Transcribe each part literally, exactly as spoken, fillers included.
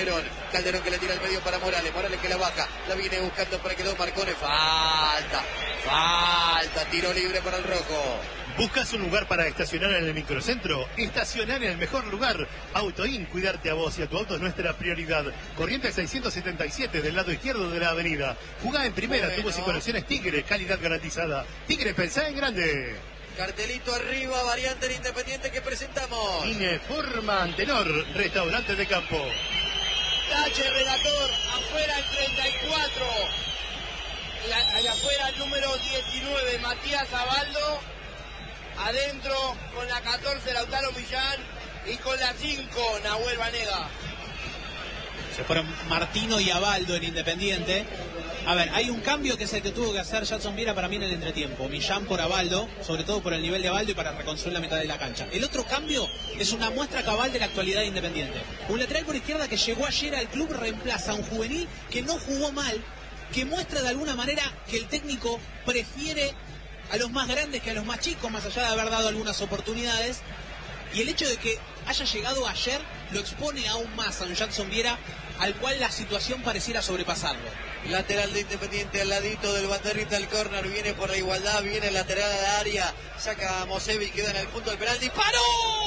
Calderón. Calderón que le tira al medio para Morales. Morales que la baja. La viene buscando para que lo Marcone. Falta. Falta. Tiro libre para el rojo. ¿Buscas un lugar para estacionar en el microcentro? Estacionar en el mejor lugar. Autoin, cuidarte a vos y a tu auto es nuestra prioridad. Corrientes seiscientos setenta y siete del lado izquierdo de la avenida. Jugá en primera, bueno. tubos y conexiones Tigre, calidad garantizada. Tigre, pensá en grande. Cartelito arriba, variante de Independiente que presentamos. Ineforma Antenor, restaurante de campo. Tache, relator, afuera el treinta y cuatro. La, allá afuera el número diecinueve, Matías Abaldo. Adentro con la catorce, Lautaro Millán. Y con la cinco, Nahuel Banega. Se fueron Martino y Abaldo en Independiente. A ver, hay un cambio que es el que tuvo que hacer Jadson Viera para mí en el entretiempo. Millán por Abaldo, sobre todo por el nivel de Abaldo y para reconstruir la mitad de la cancha. El otro cambio es una muestra cabal de la actualidad de Independiente. Un lateral por izquierda que llegó ayer al club reemplaza a un juvenil que no jugó mal, que muestra de alguna manera que el técnico prefiere a los más grandes que a los más chicos, más allá de haber dado algunas oportunidades. Y el hecho de que haya llegado ayer lo expone aún más a un Jadson Viera, al cual la situación pareciera sobrepasarlo. Lateral de Independiente al ladito del banderita del córner, viene por la igualdad, viene el lateral al área, saca a Mosevi, queda en el punto del penal, disparó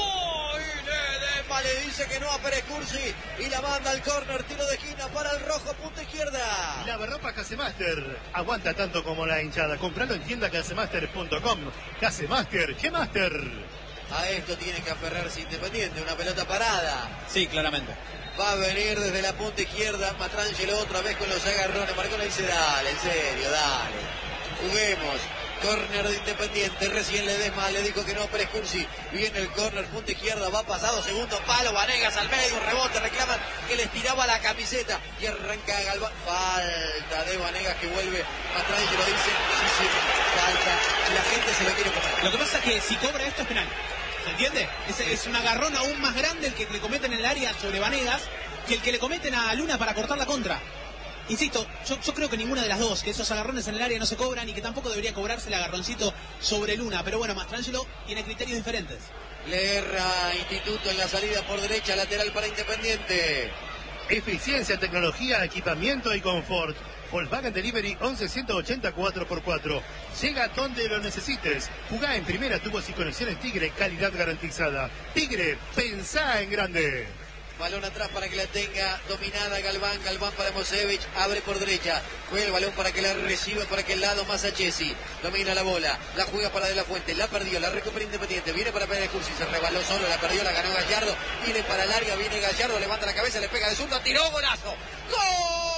y Ledesma le dice que no a Pérez Cursi y la manda al córner, tiro de esquina para el rojo, punta izquierda. Lavarropa Casemaster, aguanta tanto como la hinchada, compralo en tienda casemaster punto com. Casemaster, ¿qué master? A esto tiene que aferrarse Independiente, una pelota parada. Sí, claramente. Va a venir desde la punta izquierda Matrangelo otra vez con los agarrones. Marcone dice, dale, en serio, dale. Juguemos. Córner de Independiente. Recién Ledesma le dijo que no a Pérez Cursi. Viene el córner, punta izquierda. Va pasado, segundo palo. Vanegas al medio, rebote. Reclaman que les tiraba la camiseta. Y arranca Galván. Falta de Vanegas que vuelve. Matrangelo dice, sí, sí, falta. La gente se lo quiere comer. Lo que pasa es que si cobra esto es penal. ¿Se entiende? Es, es un agarrón aún más grande el que le cometen en el área sobre Vanegas que el que le cometen a Luna para cortar la contra. Insisto, yo, yo creo que ninguna de las dos, que esos agarrones en el área no se cobran y que tampoco debería cobrarse el agarroncito sobre Luna. Pero bueno, Mastrangelo tiene criterios diferentes. Le erra Instituto en la salida por derecha, lateral para Independiente. Eficiencia, tecnología, equipamiento y confort. Volkswagen Delivery once ciento ochenta cuatro por cuatro. Llega donde lo necesites. Jugá en primera, tubos y conexiones Tigre, calidad garantizada. Tigre, pensá en grande. Balón atrás para que la tenga dominada Galván. Galván para Mosevich. Abre por derecha. Juega el balón para que la reciba por aquel lado más a Chesi. Domina la bola. La juega para De La Fuente. La perdió. La recupera Independiente. Viene para Pérez Cursi. Se rebaló solo. La perdió. La ganó Gallardo. Viene para larga. Viene Gallardo. Levanta la cabeza. Le pega de zurda. Tiró. Golazo. ¡Gol!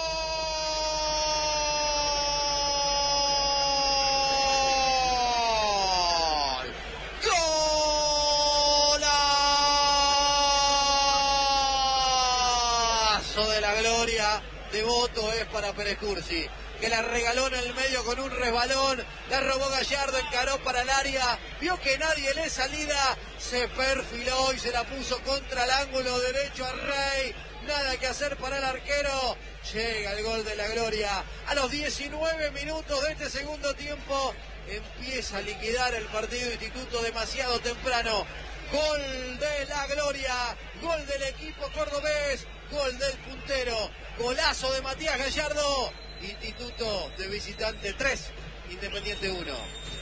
De la gloria de voto es para Pérez Cursi, que la regaló en el medio con un resbalón, la robó Gallardo, encaró para el área, vio que nadie le salida, se perfiló y se la puso contra el ángulo derecho a Rey, nada que hacer para el arquero, llega el gol de la gloria, a los diecinueve minutos de este segundo tiempo, empieza a liquidar el partido Instituto demasiado temprano, gol de la gloria, gol del equipo cordobés, gol del puntero, golazo de Matías Gallardo, Instituto de visitante tres, Independiente uno.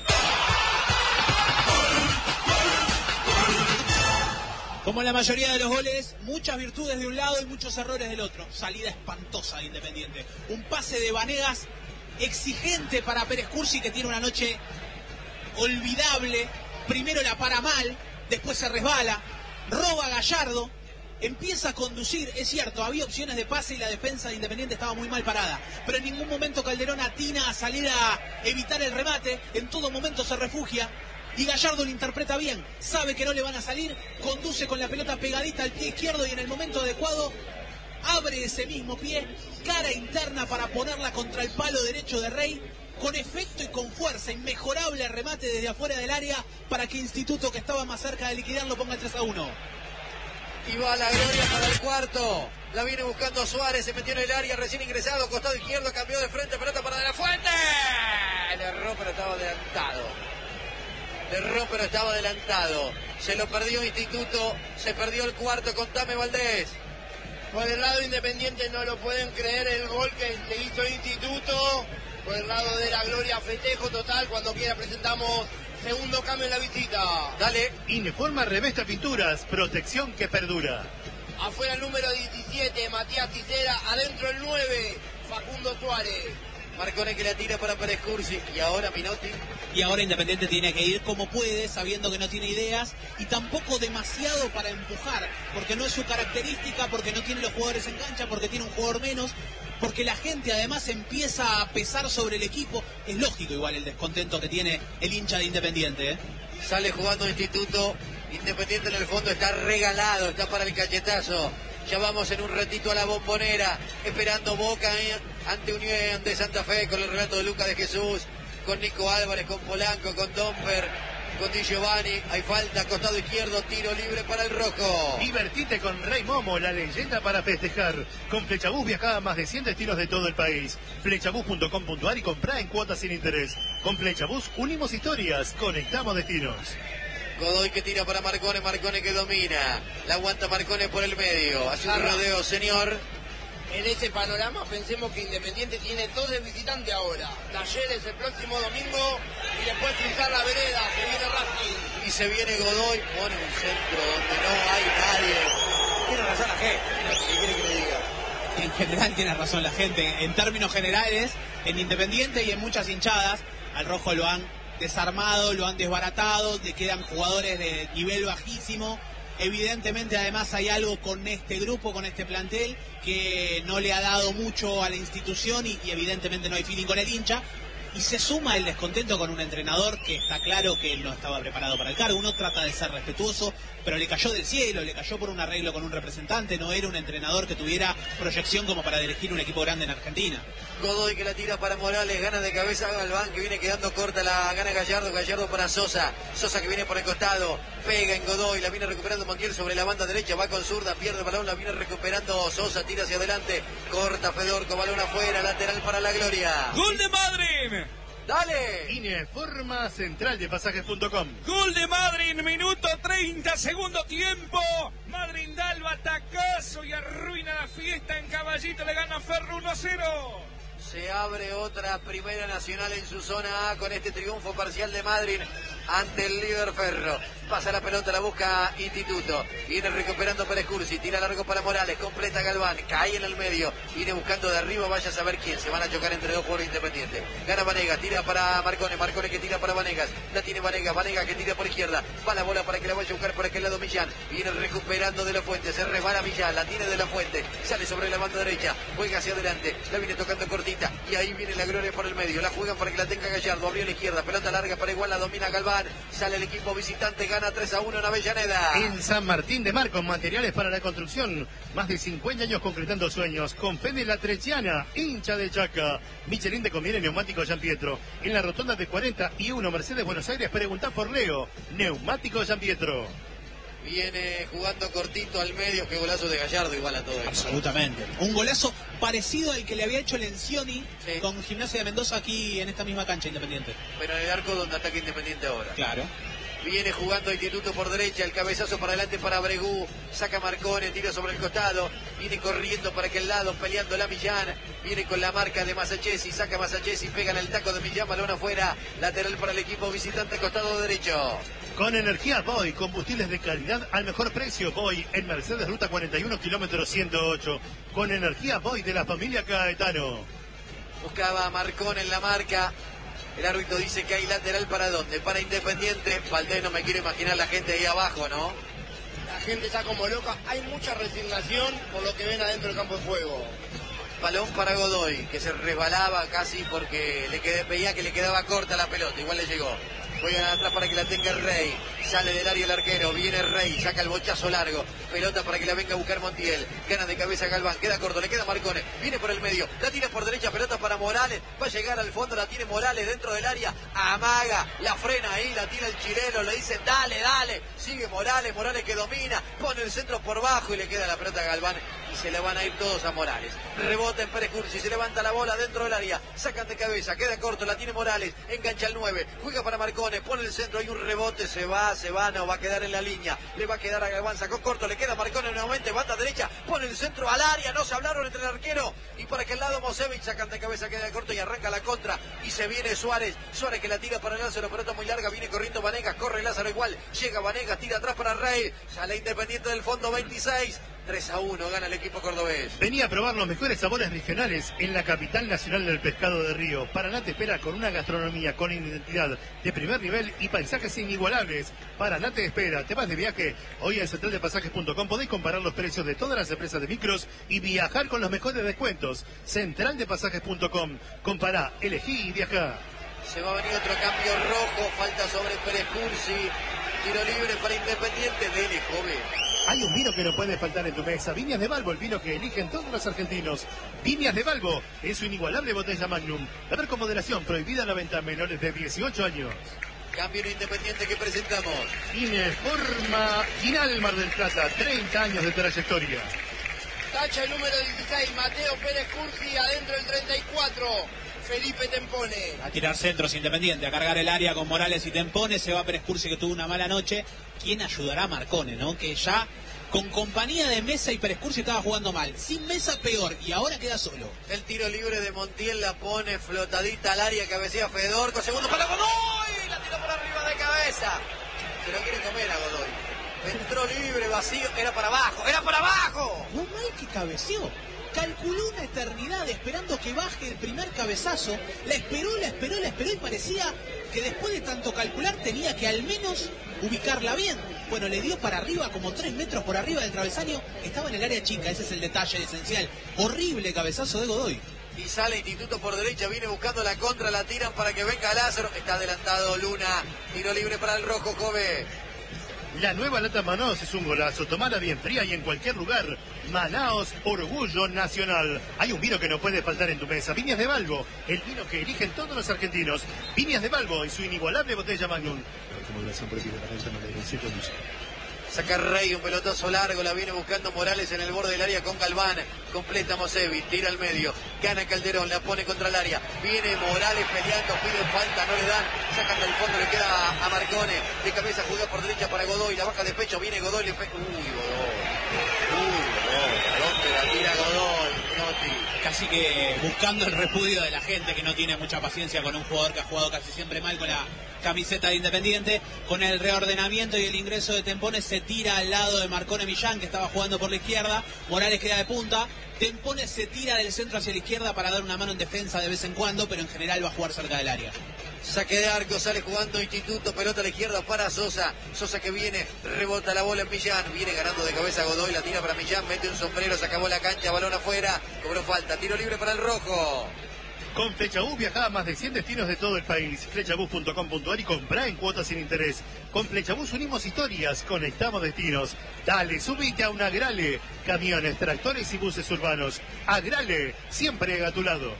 Como en la mayoría de los goles, muchas virtudes de un lado y muchos errores del otro. Salida espantosa de Independiente. Un pase de Vanegas exigente para Pérez Cursi, que tiene una noche olvidable. Primero la para mal, después se resbala, roba a Gallardo. Empieza a conducir, es cierto, había opciones de pase y la defensa de Independiente estaba muy mal parada, pero en ningún momento Calderón atina a salir a evitar el remate, en todo momento se refugia y Gallardo lo interpreta bien, sabe que no le van a salir, conduce con la pelota pegadita al pie izquierdo y en el momento adecuado abre ese mismo pie, cara interna para ponerla contra el palo derecho de Rey, con efecto y con fuerza, inmejorable remate desde afuera del área para que Instituto, que estaba más cerca de liquidarlo, ponga el tres a uno. Y va la gloria para el cuarto. La viene buscando Suárez. Se metió en el área. Recién ingresado. Costado izquierdo. Cambió de frente. Pelota para De La Fuente. Le erró pero estaba adelantado. Le erró pero estaba adelantado. Se lo perdió Instituto. Se perdió el cuarto con Tame Valdés. Por el lado Independiente no lo pueden creer el gol que le hizo Instituto. Por el lado de la Gloria, festejo total. Cuando quiera presentamos segundo cambio en la visita. Dale. Ineforma Revesta Pinturas, protección que perdura. Afuera el número diecisiete, Matías Tisera. Adentro el nueve, Facundo Suárez. Marcone que la tira para Pérez Cursi. Y ahora Minotti. Y ahora Independiente tiene que ir como puede, sabiendo que no tiene ideas y tampoco demasiado para empujar, porque no es su característica, porque no tiene los jugadores en cancha, porque tiene un jugador menos, porque la gente además empieza a pesar sobre el equipo. Es lógico igual el descontento que tiene el hincha de Independiente, ¿eh? Sale jugando Instituto. Independiente en el fondo está regalado, está para el cachetazo. Ya vamos en un ratito a la Bombonera, esperando Boca eh, ante Unión de Santa Fe con el relato de Lucas de Jesús, con Nico Álvarez, con Polanco, con Domper, con Di Giovanni. Hay falta, costado izquierdo, tiro libre para el rojo. Divertite con Rey Momo, la leyenda para festejar. Con Flechabús viaja a más de cien destinos de todo el país. Flechabús punto com punto a r y comprá en cuotas sin interés. Con Flechabús unimos historias, conectamos destinos. Godoy que tira para Marcone, Marcone que domina. La aguanta Marcone por el medio. Hace un rodeo, señor. En ese panorama pensemos que Independiente tiene dos de visitante ahora. Talleres el próximo domingo y después cruzar la vereda, se viene Racing. Y se viene Godoy, pone un centro donde no hay nadie. Tiene razón la gente, ¿qué quiere que le diga? En general tiene razón la gente. En términos generales, en Independiente y en muchas hinchadas, al rojo lo han desarmado, lo han desbaratado, le quedan jugadores de nivel bajísimo. Evidentemente además hay algo con este grupo, con este plantel, que no le ha dado mucho a la institución y, y evidentemente no hay feeling con el hincha. Y se suma el descontento con un entrenador que está claro que no estaba preparado para el cargo. Uno trata de ser respetuoso, pero le cayó del cielo, le cayó por un arreglo con un representante. No era un entrenador que tuviera proyección como para dirigir un equipo grande en Argentina. Godoy que la tira para Morales, gana de cabeza a Galván, que viene quedando corta, la gana Gallardo, Gallardo para Sosa, Sosa que viene por el costado, pega en Godoy, la viene recuperando Montiel sobre la banda derecha, va con zurda, pierde el balón, la viene recuperando Sosa, tira hacia adelante, corta Fedorco, balón afuera, lateral para la Gloria. ¡Gol de Madrid! ¡Dale! Ineforma Central de Pasajes punto com. Gol de Madrid, minuto treinta, segundo tiempo. Madrid da el batacazo y arruina la fiesta en Caballito, le gana Ferro uno a cero. Se abre otra primera nacional en su zona A con este triunfo parcial de Madrid ante el líder Ferro. Pasa la pelota, la busca Instituto. Viene recuperando Pérez Cursi, tira largo para Morales, completa Galván, cae en el medio. Viene buscando de arriba, vaya a saber quién. Se van a chocar entre dos jugadores independientes. Gana Vanegas, tira para Marcone, Marcone que tira para Vanegas. La tiene Vanegas, Vanegas que tira por izquierda. Va la bola para que la vaya a buscar por aquel lado Millán. Viene recuperando de la Fuente, se resbala Millán, la tiene de la Fuente. Sale sobre la banda derecha, juega hacia adelante. La viene tocando cortita y ahí viene la Gloria por el medio. La juegan para que la tenga Gallardo, abrió a la izquierda. Pelota larga para igual, la domina Galván. Sale el equipo visitante, gana tres a uno en Avellaneda. En San Martín de Mar, con materiales para la construcción. Más de cincuenta años concretando sueños. Con Fede La Trechiana, hincha de Chaca. Michelin te conviene neumático San Pietro. En la rotonda de cuarenta y uno Mercedes Buenos Aires, preguntá por Leo. Neumático San Pietro. Viene jugando cortito al medio, qué golazo de Gallardo igual a todo esto. Absolutamente. Un golazo parecido al que le había hecho Lencioni sí. con Gimnasia de Mendoza aquí en esta misma cancha Independiente. Pero en el arco donde ataca Independiente ahora. Claro. Viene jugando Instituto por derecha, el cabezazo para adelante para Bregú, saca Marcone, tiro sobre el costado, viene corriendo para aquel lado, peleando la Millán, viene con la marca de Masachesi, saca Masachesi, pega en el taco de Millán, balón afuera, lateral para el equipo visitante, costado derecho. Con energía Boy, combustibles de calidad al mejor precio. Boy en Mercedes Ruta cuarenta y uno, kilómetro ciento ocho. Con energía Boy de la familia Caetano. Buscaba a Marcone en la marca. El árbitro dice que hay lateral para dónde, para Independiente. Valdés, no me quiero imaginar la gente ahí abajo, ¿no? La gente está como loca, hay mucha resignación por lo que ven adentro del campo de juego. Balón para Godoy, que se resbalaba casi porque le quedé, veía que le quedaba corta la pelota, igual le llegó. Juegan atrás para que la tenga el Rey. Sale del área el arquero. Viene el Rey. Saca el bochazo largo. Pelota para que la venga a buscar Montiel. Gana de cabeza Galván. Queda corto. Le queda Marcone. Viene por el medio. La tira por derecha. Pelota para Morales. Va a llegar al fondo. La tiene Morales dentro del área. Amaga. La frena ahí. La tira el chileno. Le dice dale, dale. Sigue Morales. Morales que domina. Pone el centro por bajo y le queda la pelota a Galván. y se le van a ir todos a Morales. Rebota en Pérez Cursi, se levanta la bola dentro del área, sacan de cabeza, queda corto, la tiene Morales, engancha el nueve, juega para Marcone, pone el centro, hay un rebote, se va, se va, no va a quedar en la línea, le va a quedar a Galván, sacó corto, le queda Marcone nuevamente, banda derecha, pone el centro al área, no se hablaron entre el arquero y para aquel lado Mosevich, sacan de cabeza, queda corto y arranca la contra y se viene Suárez, Suárez que la tira para Lázaro, pelota muy larga, viene corriendo Vanegas, corre Lázaro igual, llega Vanegas, tira atrás para Rey, sale Independiente del fondo veintiséis, tres a uno gana el equipo cordobés. Venía a probar los mejores sabores regionales en la capital nacional del pescado de Río. Paraná te espera con una gastronomía con identidad de primer nivel y paisajes inigualables. Paraná te espera. ¿Te vas de viaje? Hoy en central de pasajes punto com podéis comparar los precios de todas las empresas de micros y viajar con los mejores descuentos. central de pasajes punto com. Compará, elegí y viajá. Se va a venir otro cambio rojo, falta sobre Pérez Cursi, tiro libre para Independiente, dele, joven. Hay un vino que no puede faltar en tu mesa. Viñas de Balbo, el vino que eligen todos los argentinos. Viñas de Balbo es su inigualable botella Magnum. Beber con moderación, prohibida la venta a menores de dieciocho años. Cambio en Independiente que presentamos. Informa Final Mar del Plata, treinta años de trayectoria. Tacha el número dieciséis, Mateo Pérez Cursi, adentro el treinta y cuatro. Felipe Tempone. A tirar centros Independiente, a cargar el área con Morales y Tempone. Se va Pérez Cursi, que tuvo una mala noche. ¿Quién ayudará a Marcone, no? Que ya con compañía de Mesa y Pérez Cursi estaba jugando mal. Sin Mesa peor y ahora queda solo. El tiro libre de Montiel la pone flotadita al área, cabecea Fedorco. Segundo para Godoy. La tiró por arriba de cabeza. Se lo quiere comer a Godoy. Entró libre, vacío. Era para abajo. Era para abajo. No mal que cabeceó. Calculó una eternidad esperando que baje el primer cabezazo, la esperó, la esperó, la esperó y parecía que después de tanto calcular tenía que al menos ubicarla bien. Bueno, le dio para arriba, como tres metros por arriba del travesaño, estaba en el área chica, ese es el detalle esencial. Horrible cabezazo de Godoy. Y sale Instituto por derecha, viene buscando la contra, la tiran para que venga Lázaro. Está adelantado Luna, tiro libre para el rojo, Jove. La nueva lata Manaos es un golazo, tomala bien fría y en cualquier lugar. Manaos, orgullo nacional. Hay un vino que no puede faltar en tu mesa. Viñas de Balbo, el vino que eligen todos los argentinos. Viñas de Balbo en su inigualable botella Magnum. Saca Rey, un pelotazo largo, la viene buscando Morales en el borde del área con Galván. Completa Mosevich, tira al medio, gana Calderón, la pone contra el área. Viene Morales peleando, pide falta, no le dan. Sacan del fondo, le queda a Marcone. De cabeza juega por derecha para Godoy, la baja de pecho, viene Godoy, le pega. Uy, Godoy. Uy, Godoy. ¿A dónde la tira Godoy? Noti. Casi que buscando el repudio de la gente que no tiene mucha paciencia con un jugador que ha jugado casi siempre mal con la camiseta de Independiente. Con el reordenamiento y el ingreso de Tempone se tira al lado de Marcone Millán, que estaba jugando por la izquierda. Morales queda de punta. Tempone se tira del centro hacia la izquierda para dar una mano en defensa de vez en cuando, pero en general va a jugar cerca del área. Saque de arco, sale jugando Instituto, pelota a la izquierda para Sosa. Sosa que viene, rebota la bola en Millán, viene ganando de cabeza Godoy, la tira para Millán, mete un sombrero, se acabó la cancha, balón afuera, cobró falta, tiro libre para el rojo. Con Flechabús viajá a más de cien destinos de todo el país. Flechabús punto com punto ar y comprá en cuotas sin interés. Con Flechabús unimos historias, conectamos destinos. Dale, subite a un Agrale. Camiones, tractores y buses urbanos. Agrale, siempre a tu lado.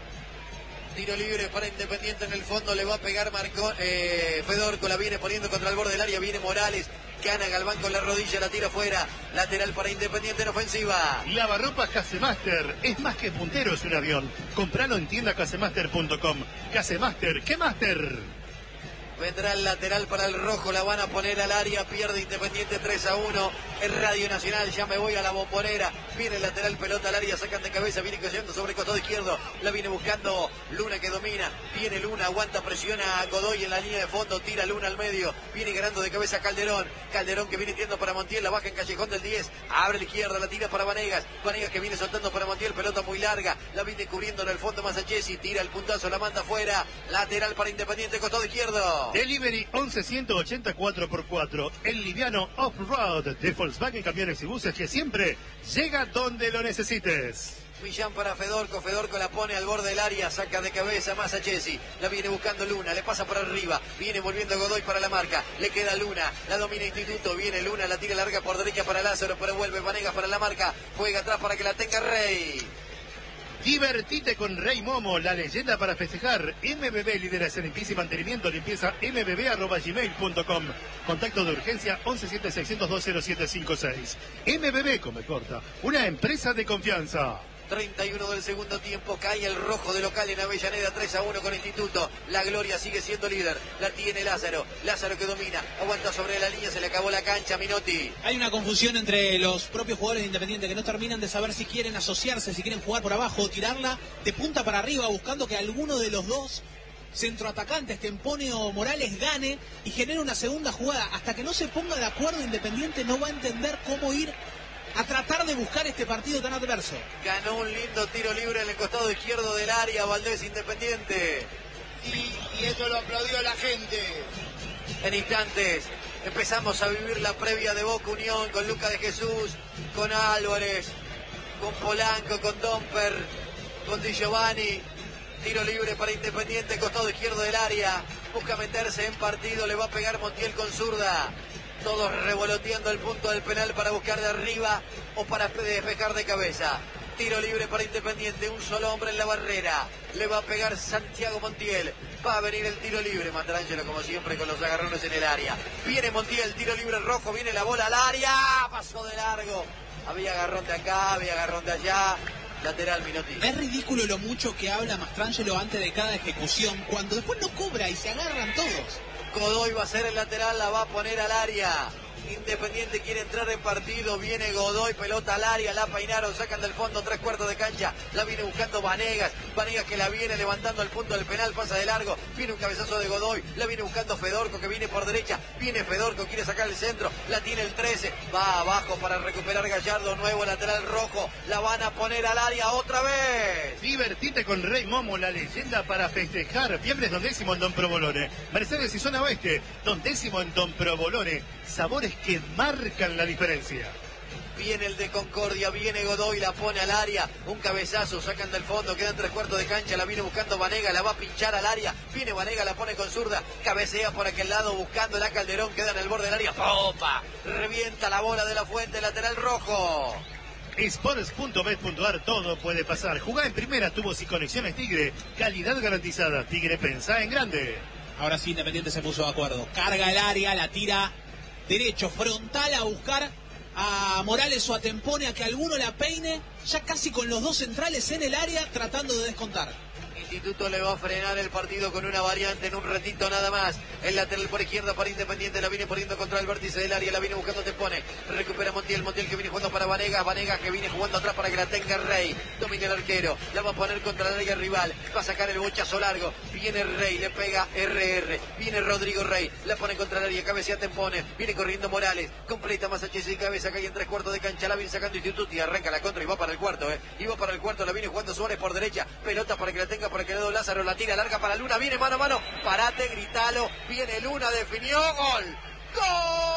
Tiro libre para Independiente en el fondo, le va a pegar Marco, eh, Fedorco, la viene poniendo contra el borde del área, viene Morales, gana Galván con la rodilla, la tira fuera, lateral para Independiente en ofensiva. Lavarropas Casemaster, es más que puntero, es un avión. Compralo en tienda casemaster punto com. Casemaster, ¿qué master? Vendrá el lateral para el rojo, la van a poner al área, pierde Independiente tres a uno. Es Radio Nacional, ya me voy a la bombonera. Viene el lateral, pelota al área, sacan de cabeza, viene cayendo sobre el costado izquierdo. La viene buscando Luna que domina. Viene Luna, aguanta, presiona a Godoy en la línea de fondo, tira Luna al medio. Viene ganando de cabeza Calderón. Calderón que viene tirando para Montiel, la baja en Callejón del diez. Abre la izquierda, la tira para Vanegas. Vanegas que viene soltando para Montiel, pelota muy larga. La viene cubriendo en el fondo Masachesi, tira el puntazo, la manda afuera. Lateral para Independiente, costado izquierdo. Delivery once ciento ochenta cuatro por cuatro, el liviano off-road de Volkswagen Camiones y Buses que siempre llega donde lo necesites. Millán para Fedorco, Fedorco la pone al borde del área, saca de cabeza Masachesi, la viene buscando Luna, le pasa por arriba, viene volviendo Godoy para la marca, le queda Luna, la domina Instituto, viene Luna, la tira larga por derecha para Lázaro, pero vuelve Vanegas para la marca, juega atrás para que la tenga Rey. Divertite con Rey Momo, la leyenda para festejar. M B B, líderes en limpieza y mantenimiento, limpieza m b b arroba gmail punto com. Contacto de urgencia once siete seis cero dos cero siete cinco seis. M B B, come corta, una empresa de confianza. treinta y uno del segundo tiempo, cae el rojo de local en Avellaneda, tres a uno con Instituto. La Gloria sigue siendo líder, la tiene Lázaro, Lázaro que domina, aguanta sobre la línea, se le acabó la cancha, Minotti. Hay una confusión entre los propios jugadores de Independiente que no terminan de saber si quieren asociarse, si quieren jugar por abajo o tirarla de punta para arriba, buscando que alguno de los dos centroatacantes, Tempone o Morales, gane y genere una segunda jugada. Hasta que no se ponga de acuerdo Independiente no va a entender cómo ir a tratar de buscar este partido tan adverso. Ganó un lindo tiro libre en el costado izquierdo del área, Valdés Independiente. Y, y eso lo aplaudió la gente. En instantes empezamos a vivir la previa de Boca Unión con Luca de Jesús, con Álvarez, con Polanco, con Domper, con Di Giovanni. Tiro libre para Independiente, costado izquierdo del área. Busca meterse en partido, le va a pegar Montiel con zurda. Todos revoloteando el punto del penal para buscar de arriba o para despejar de cabeza. Tiro libre para Independiente, un solo hombre en la barrera. Le va a pegar Santiago Montiel. Va a venir el tiro libre. Mastrangelo como siempre con los agarrones en el área. Viene Montiel, tiro libre rojo, viene la bola al área. Pasó de largo. Había agarrón de acá, había agarrón de allá. Lateral, Minotti. Es ridículo lo mucho que habla Mastrangelo antes de cada ejecución, cuando después no cobra y se agarran todos. Godoy va a ser el lateral, la va a poner al área. Independiente quiere entrar en partido, viene Godoy, pelota al área, la peinaron, sacan del fondo tres cuartos de cancha, la viene buscando Vanegas, Vanegas que la viene levantando al punto del penal, pasa de largo, viene un cabezazo de Godoy, la viene buscando Fedorco que viene por derecha, viene Fedorco, quiere sacar el centro, la tiene el trece, va abajo para recuperar Gallardo, nuevo lateral rojo, la van a poner al área otra vez. Divertite con Rey Momo, la leyenda para festejar. Fiebres Don Décimo en Don Provolone. Mercedes y Zona Oeste, Don Décimo en Don Provolone. Sabores que marcan la diferencia. Viene el de Concordia, viene Godoy, la pone al área, un cabezazo, sacan del fondo, quedan tres cuartos de cancha, la viene buscando Vanega, la va a pinchar al área, viene Vanega, la pone con zurda, cabecea por aquel lado buscando la Calderón, queda en el borde del área, ¡popa! Revienta la bola de la Fuente, lateral rojo. Sports punto bet punto ar, todo puede pasar. Jugá en primera, tubos y conexiones Tigre, calidad garantizada. Tigre, pensá en grande. Ahora sí Independiente se puso de acuerdo, carga el área, la tira derecho, frontal a buscar a Morales o a Tempone, a que alguno la peine, ya casi con los dos centrales en el área tratando de descontar. Instituto le va a frenar el partido con una variante en un ratito nada más. El lateral por izquierda para Independiente, la viene poniendo contra el vértice del área, la viene buscando Tempone. Recupera Montiel, Montiel que viene jugando para Vanegas, Vanegas que viene jugando atrás para que la tenga Rey. Domina el arquero, la va a poner contra el área rival, va a sacar el bochazo largo. Viene Rey, le pega R R, viene Rodrigo Rey, la pone contra el área, cabecea Tempone, viene corriendo Morales, completa más H C y cabeza, cae en tres cuartos de cancha, la viene sacando Instituto y arranca la contra y va para el cuarto, eh. Y va para el cuarto, la viene jugando Suárez por derecha, pelota para que la tenga para que le do Lázaro, la tira larga para Luna, viene mano a mano, parate, gritalo, viene Luna, definió, gol, gol.